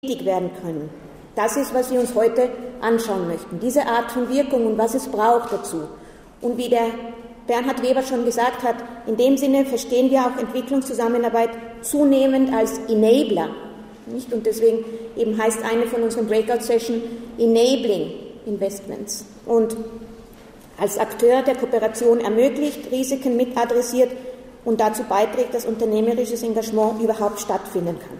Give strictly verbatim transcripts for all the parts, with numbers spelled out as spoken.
tätig werden können. Das ist, was wir uns heute anschauen möchten. Diese Art von Wirkung und was es braucht dazu. Und wie der Bernhard Weber schon gesagt hat, in dem Sinne verstehen wir auch Entwicklungszusammenarbeit zunehmend als Enabler. Nicht? Und deswegen eben heißt eine von unseren Breakout-Sessions Enabling Investments. Und als Akteur der Kooperation ermöglicht, Risiken mit adressiert und dazu beiträgt, dass unternehmerisches Engagement überhaupt stattfinden kann.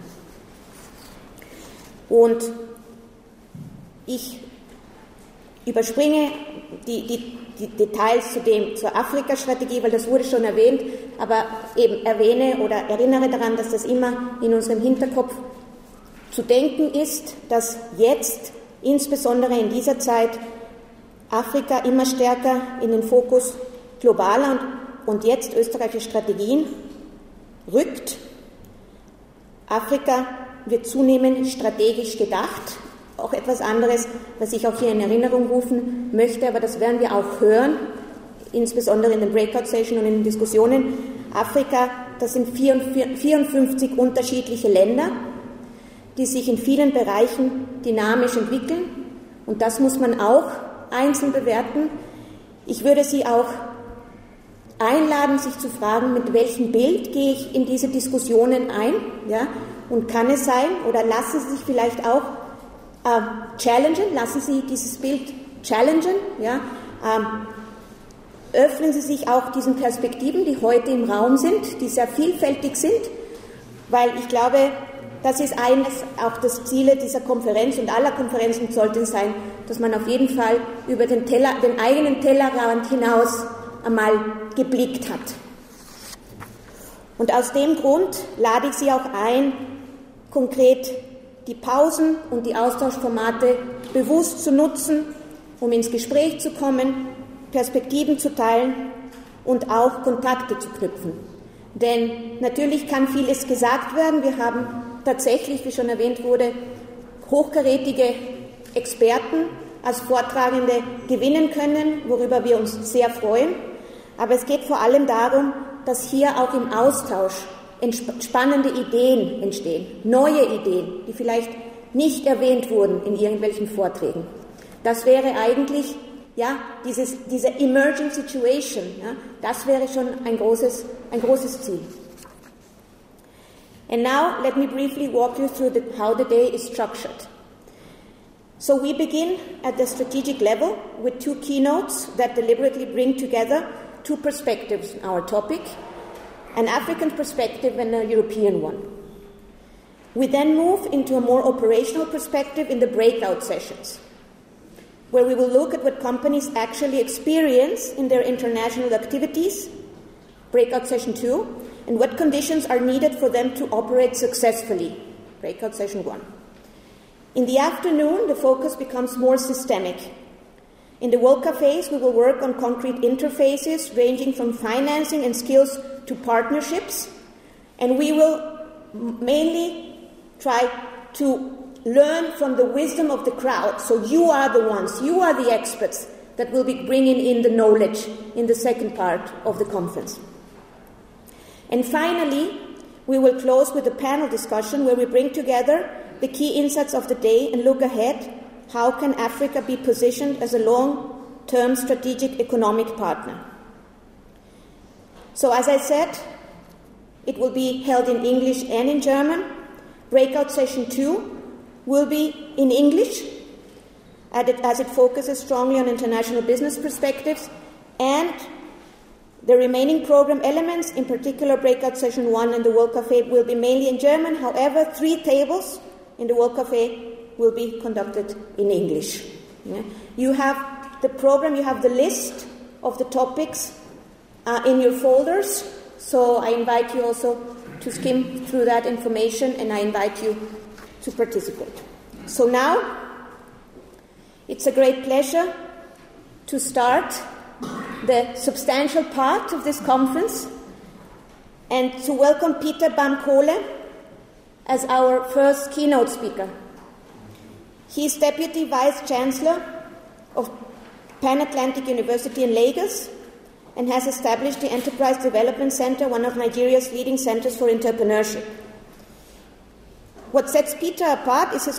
Und ich überspringe die, die, die Details zu dem, zur Afrika-Strategie, weil das wurde schon erwähnt, aber eben erwähne oder erinnere daran, dass das immer in unserem Hinterkopf zu denken ist, dass jetzt, insbesondere in dieser Zeit, Afrika immer stärker in den Fokus globaler und, und jetzt österreichischer Strategien rückt. Afrika wird zunehmend strategisch gedacht. Auch etwas anderes, was ich auch hier in Erinnerung rufen möchte, aber das werden wir auch hören, insbesondere in den Breakout-Sessions und in den Diskussionen. Afrika, das sind vierundfünfzig unterschiedliche Länder, die sich in vielen Bereichen dynamisch entwickeln. Und das muss man auch einzeln bewerten. Ich würde Sie auch einladen, sich zu fragen, mit welchem Bild gehe ich in diese Diskussionen ein, ja? Und kann es sein, oder lassen Sie sich vielleicht auch äh, challengen, lassen Sie dieses Bild challengen, ja? Ähm, öffnen Sie sich auch diesen Perspektiven, die heute im Raum sind, die sehr vielfältig sind, weil ich glaube, das ist eines auch das Ziele dieser Konferenz und aller Konferenzen sollten sein, dass man auf jeden Fall über den, Teller, den eigenen Tellerrand hinaus einmal geblickt hat. Und aus dem Grund lade ich Sie auch ein, konkret die Pausen und die Austauschformate bewusst zu nutzen, um ins Gespräch zu kommen, Perspektiven zu teilen und auch Kontakte zu knüpfen. Denn natürlich kann vieles gesagt werden. Wir haben tatsächlich, wie schon erwähnt wurde, hochkarätige Experten als Vortragende gewinnen können, worüber wir uns sehr freuen. Aber es geht vor allem darum, dass hier auch im Austausch spannende Ideen entstehen, neue Ideen, die vielleicht nicht erwähnt wurden in irgendwelchen Vorträgen. Das wäre eigentlich, ja, dieses, diese Emerging Situation, ja, das wäre schon ein großes, ein großes Ziel. And now let me briefly walk you through the, how the day is structured. So we begin at the strategic level with two keynotes that deliberately bring together two perspectives in our topic, an African perspective and a European one. We then move into a more operational perspective in the breakout sessions, where we will look at what companies actually experience in their international activities, breakout session two, and what conditions are needed for them to operate successfully, breakout session one. In the afternoon, the focus becomes more systemic. In the World Cafés, we will work on concrete interfaces ranging from financing and skills to partnerships, and we will mainly try to learn from the wisdom of the crowd. So you are the ones, you are the experts that will be bringing in the knowledge in the second part of the conference. And finally, we will close with a panel discussion where we bring together the key insights of the day and look ahead. How can Africa be positioned as a long-term strategic economic partner? So as I said, it will be held in English and in German. Breakout session two will be in English, as it focuses strongly on international business perspectives, and the remaining program elements, in particular breakout session one and the World Café, will be mainly in German. However, three tables in the World Café will be conducted in English. Yeah. You have the program, you have the list of the topics uh, in your folders, so I invite you also to skim through that information and I invite you to participate. So now, it's a great pleasure to start the substantial part of this conference and to welcome Peter Bamkole as our first keynote speaker. He is Deputy Vice Chancellor of Pan-Atlantic University in Lagos and has established the Enterprise Development Center, one of Nigeria's leading centers for entrepreneurship. What sets Peter apart is his